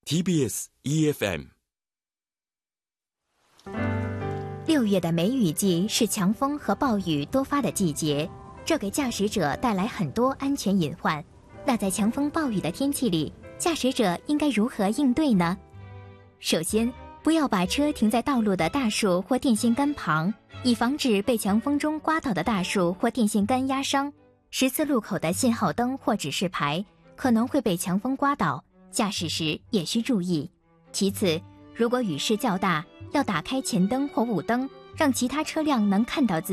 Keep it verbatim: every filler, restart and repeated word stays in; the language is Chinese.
ティービーエス E F M。 六月的梅雨季是强风和暴雨多发的季节，这给驾驶者带来很多安全隐患。那在强风暴雨的天气里，驾驶者应该如何应对呢？首先，不要把车停在道路的大树或电线杆旁，以防止被强风中刮倒的大树或电线杆压伤。十字路口的信号灯或指示牌可能会被强风刮倒，驾驶时也需注意。其次，如果雨势较大，要打开前灯或雾灯，让其他车辆能看到自己。